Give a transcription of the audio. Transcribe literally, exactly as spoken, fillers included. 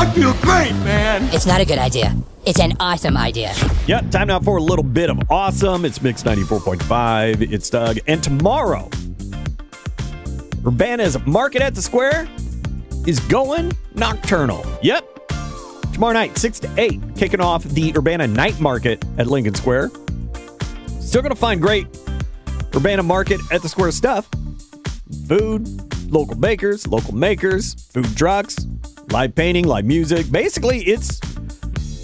I feel great, man. It's not a good idea. It's an awesome idea. Yep, time now for a little bit of awesome. It's Mix ninety-four point five. It's Doug. And tomorrow, Urbana's Market at the Square is going nocturnal. Yep. Tomorrow night, six to eight, kicking off the Urbana Night Market at Lincoln Square. Still going to find great Urbana Market at the Square stuff. Food, local bakers, local makers, food trucks, live painting, live music. Basically, it's